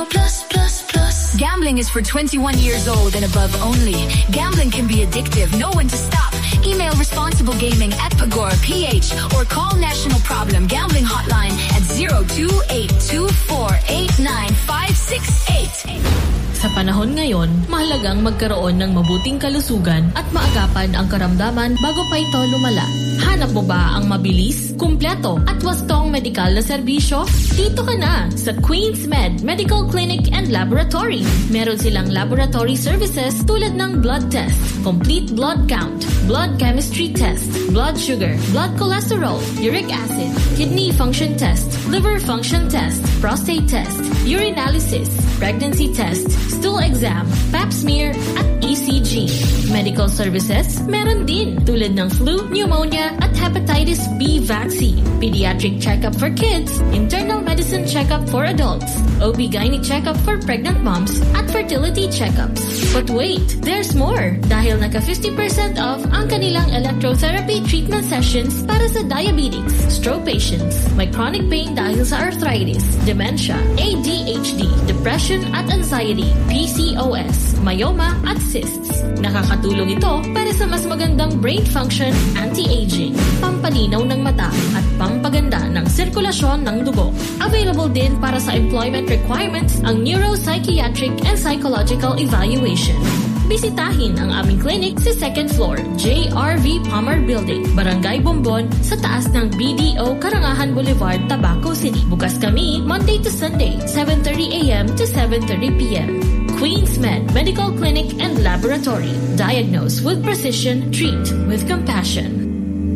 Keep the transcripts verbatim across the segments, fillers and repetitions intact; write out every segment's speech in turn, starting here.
Plus, plus, plus. Gambling is for twenty-one years old and above only. Gambling can be addictive. Know when to stop. Email responsible gaming at Pagora P H or call National Problem Gambling Hotline at zero two eight two four eight nine five six eight. Sa panahon ngayon, mahalagang magkaroon ng mabuting kalusugan at maagapan ang karamdaman bago pa ito lumala. Hanap mo ba ang mabilis, kumpleto at wastong medikal na serbisyo? Dito ka na sa Queen's Med Medical Clinic and Laboratory. Meron silang laboratory services tulad ng blood test, complete blood count, blood chemistry test, blood sugar, blood cholesterol, uric acid, kidney function test, liver function test, prostate test, urinalysis, pregnancy test, stool exam, pap smear, at E C G. Medical services, meron din tulad ng flu, pneumonia, at hepatitis B vaccine, pediatric checkup for kids, internal medicine checkup for adults, O B-G Y N checkup for pregnant moms, at fertility checkups. But wait, there's more! Dahil naka fifty percent off ang kanilang electrotherapy treatment sessions para sa diabetics, stroke patients, may chronic pain dahil sa arthritis, dementia, A D H D, depression at anxiety, P C O S, myoma at cysts. Nakakatulong ito para sa mas magandang brain function, anti-aging, pampalinaw ng mata at pampaganda ng sirkulasyon ng dugo. Available din para sa employment requirements ang neuropsychiatric and psychological evaluation. Bisitahin ang aming clinic sa second floor, J R V Palmer Building, Barangay Bombon, sa taas ng B D O Karangahan Boulevard, Tabaco City. Bukas kami Monday to Sunday, seven thirty a m to seven thirty p m Queen's Med Medical Clinic and Laboratory. Diagnose with precision, treat with compassion.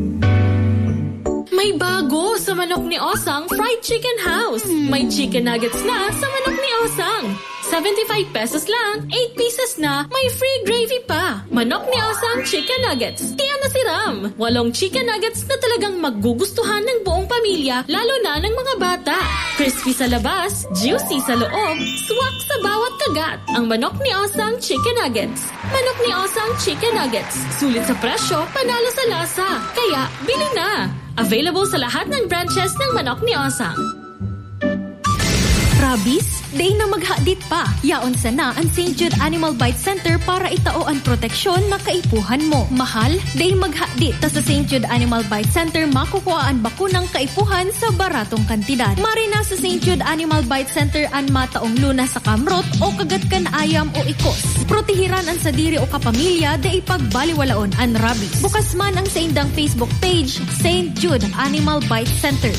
May bago sa Manok ni Osang Fried Chicken House. May chicken nuggets na sa Manok ni Osang. seventy-five pesos lang, eight pieces na, may free gravy pa. Manok ni Osang Chicken Nuggets. Tiyan na si Ram. Walong chicken nuggets na talagang magugustuhan ng buong pamilya, lalo na ng mga bata. Crispy sa labas, juicy sa loob, swak sa bawat kagat. Ang Manok ni Osang Chicken Nuggets. Manok ni Osang Chicken Nuggets. Sulit sa presyo, panalo sa lasa. Kaya, bili na! Available sa lahat ng branches ng Manok ni Osang. Rabies? Day na maghadit pa. Yaon sana ang Saint Jude Animal Bite Center para itao ang proteksyon na kaipuhan mo. Mahal? Day maghadit ta sa Saint Jude Animal Bite Center makukuha ang bakunang kaipuhan sa baratong kantidad. Marina sa Saint Jude Animal Bite Center ang mataong luna sa kamrot o kagatkan ayam o ikos. Protehiran ang sadiri o kapamilya da ipagbaliwalaon ang rabies. Bukas man ang sa indang Facebook page, Saint Jude Animal Bite Center.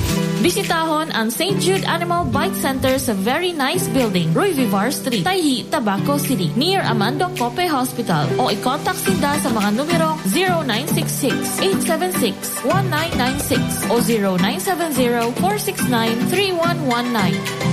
Bisitahon ang Saint Jude Animal Bite Center sa very nice building, Roy Vivar Street, Tayhi, Tabaco City, near Amando Cope Hospital. O i-contact sila sa mga numero zero nine six six, eight seven six, one nine nine six o zero nine seven zero, four six nine, three one one nine.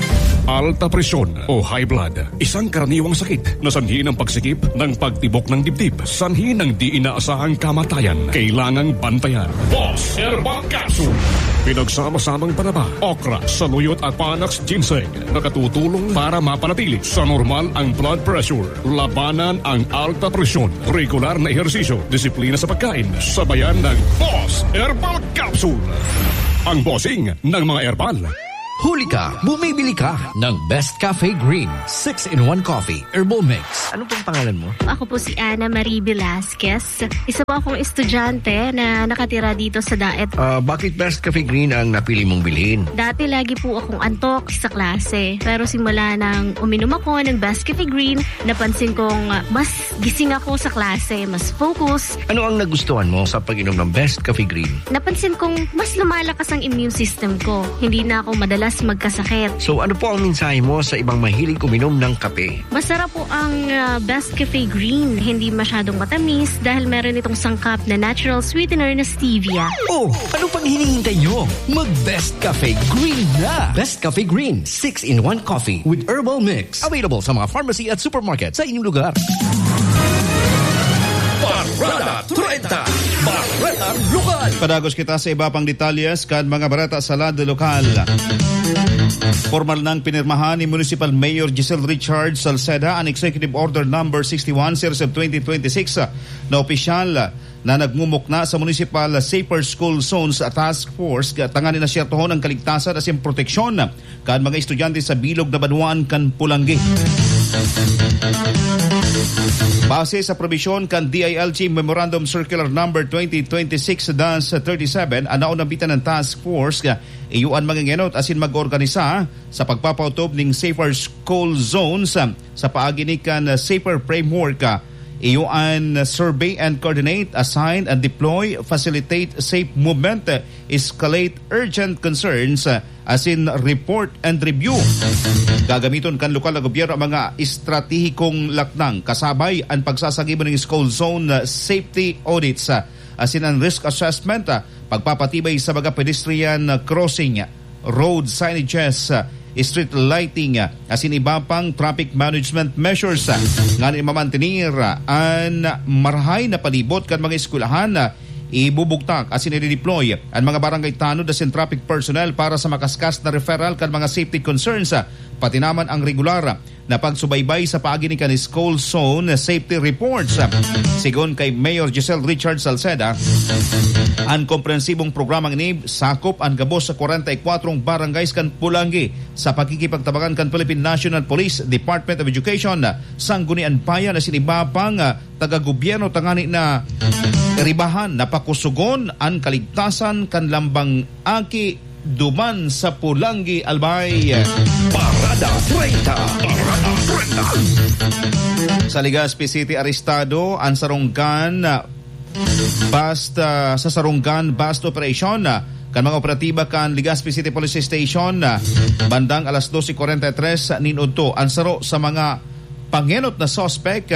Alta presyon o high blood, isang karaniwang sakit na sanhi ng pagsikip ng pagtibok ng dibdib, sanhi ng di inaasahang kamatayan. Kailangang bantayan. Boss Herbal Capsule. Pinagsama-samang panaba, okra, saluyot at panax ginseng. Nakatutulong para mapanatili sa normal ang blood pressure. Labanan ang alta presyon. Regular na ehersisyo, disiplina sa pagkain. Sabayan ng Boss Herbal Capsule. Ang bossing ng mga herbal. Huli ka, bumibili ka ng Best Cafe Green six in one Coffee Herbal Mix. Ano pong pangalan mo? Ako po si Ana Marie Velasquez. Isa po akong estudyante na nakatira dito sa Daet. Uh, bakit Best Cafe Green ang napili mong bilhin? Dati lagi po akong antok sa klase. Pero simula nang uminom ako ng Best Cafe Green, napansin kong mas gising ako sa klase, mas focus. Ano ang nagustuhan mo sa pag-inom ng Best Cafe Green? Napansin kong mas lumalakas ang immune system ko. Hindi na ako madalas magkasakit. So ano po ang mensahe mo sa ibang mahilig uminom ng kape? Masarap po ang uh, Best Cafe Green. Hindi masyadong matamis dahil meron itong sangkap na natural sweetener na stevia. Oh, ano pang hinihintay nyo? Mag-Best Cafe Green na! Best Cafe Green six in one Coffee with Herbal Mix. Available sa mga pharmacy at supermarket sa inyong lugar. Barada treinta. Barada lokal. Padagos kita sa iba pang detalyes kad mga barata sa lado lokal. Formal nang pinirmahan ni Municipal Mayor Giselle Richard Salceda ang Executive Order number sixty-one series of twenty twenty-six na opisyal na nagmumukna sa Municipal Safer School Zones Task Force tanganin na siya tohon ang kaligtasan at siyang proteksyon kan mga estudyante sa bilog na Banwaan kan Pulangi. Base sa probisyon kan D I L G Memorandum Circular number twenty twenty-six dash thirty-seven, ang naunambitan ng task force iyuan mangingenot asin mag-organisa sa pagpapautob ng safer school zones sa paaginikan safer framework. Iyuan survey and coordinate, assign and deploy, facilitate safe movement, escalate urgent concerns, as in report and review. Gagamiton kan lokal na gobyerno ang mga estratehikong laknang kasabay ang pagsasagibo ng school zone safety audits, as in ang risk assessment, pagpapatibay sa mga pedestrian crossing, road signages, street lighting, as in iba pang traffic management measures nga ni mamantenir ang marahay na palibot kan mga eskwelahan, ibubugtak as in i-deploy ang mga barangay tanod as in traffic personnel para sa makaskas na referral kan mga safety concerns, pati naman ang regular na pagsubaybay sa paaginikan ni school zone safety reports. Sigon kay Mayor Giselle Richard Salceda, ang komprehensibong programang ini sakop ang gabos sa forty-four barangays kan Pulangi sa pakikipagtabangan kan Philippine National Police, Department of Education, Sangguniang Bayan na siniba pang taga-gobyerno tangani na ribahan na pakusugon ang kaligtasan kan lambang aki duman sa Pulangi, Albay. Parada treinta. Parada treinta. Sa Legazpi City, arestado ang sarunggan basta sa sarunggan bust operation kan mga operatiba kan Legazpi City Police Station bandang alas twelve forty-three ninudto ang saro sa mga pangenot na suspect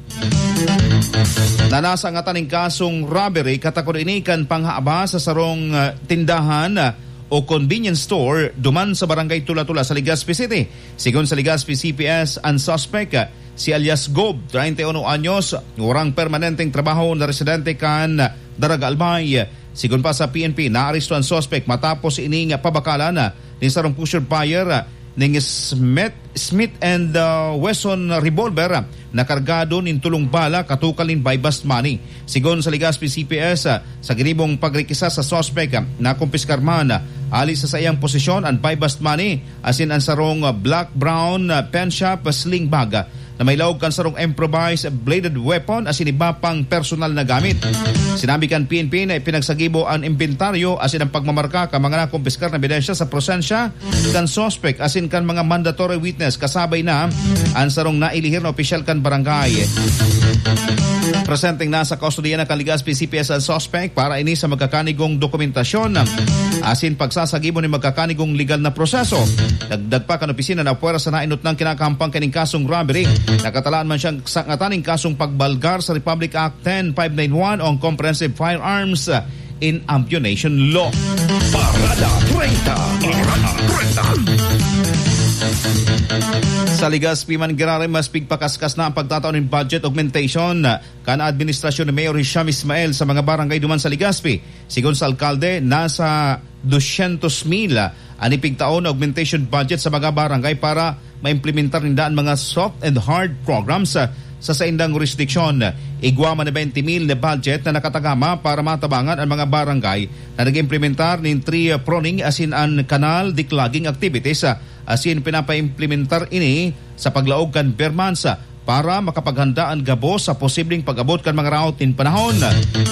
na nasa ngataning kasong robbery katakod ini kan panghaaba sa sarong tindahan o convenience store duman sa barangay Tula-Tula sa Legazpi City. Sigon sa Legazpi C P S, ang suspect si alias Gob, thirty-one anyos, urang permanenteng trabaho na residente kan Daraga, Albay. Sigon pa sa P N P, naaresto ang suspect matapos ining pabakalan ni sarong pusher fire ning Smith, Smith and uh, Wesson revolver na kargado nin tulong bala katukalin by bust money. Sigon sa Legazpi C P S, uh, sa ginibong pagrikisa sa suspect uh, na kumpiskar man uh, alis sa sayang posisyon ang by bust money as in ang sarong uh, black-brown uh, pen shop uh, sling bag uh, na may lawag kan sarong improvised bladed weapon as in iba pang personal na gamit. Sinabi kan P N P na pinagsagibo ang inventaryo as in ang pagmamarka ka mga nakumpiskar na ebidensya sa prosensya kan suspect as in kan mga mandatory witness kasabay na ang sarong nailihir na opisyal kan barangay. Presenting na sa kustodiya na kan Legazpi C P S ang suspect para ini sa magkakanigong dokumentasyon as in pagsasagibo ni magkakanigong legal na proseso. Dagdag pa kan opisina na puwera sa nainot ng kinakampang kaning kasong robbery. Nakatalaan man siyang ngataning kasong pagbalgar sa Republic Act ten five ninety-one o Comprehensive Firearms in Ammunition Law. Parada treinta. Parada treinta. Sa Legazpi man girare mas pigpakaskas na ang pagtataon ng budget augmentation kan administrasyon ni Mayor Hisham Ismael sa mga barangay duman sa Legazpi. Sigon sa alkalde, nasa two hundred mil ang ipigtaon na augmentation budget sa mga barangay para maimplementar nindaan mga soft and hard programs sa sa saindang jurisdiksyon. Igwa man na twenty mil na budget na nakatagama para matabangan ang mga barangay na nag-implementar ng tree pruning as in an canal declogging activities as in pinapa-implementar ini sa paglaog kan Bermansa para makapaghanda ang gabo sa posibleng pag-abot kan mga raot in panahon.